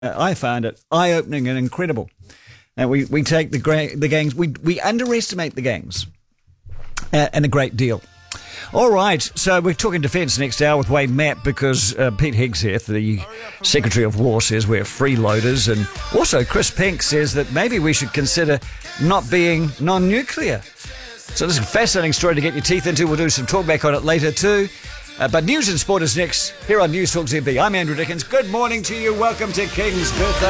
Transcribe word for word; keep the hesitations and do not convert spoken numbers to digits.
Uh, I found it eye-opening and incredible. And we, we take the gra- the gangs, we, we underestimate the gangs, uh, and a great deal. All right, so we're talking defence next hour with Wayne Mapp because uh, Pete Hegseth, the Secretary of War, says we're freeloaders. And also Chris Pink says that maybe we should consider not being non-nuclear. So this is a fascinating story to get your teeth into. We'll do some talk back on it later too. Uh, but news and sport is next here on News Talk Z B. I'm Andrew Dickens. Good morning to you. Welcome to King's Birthday.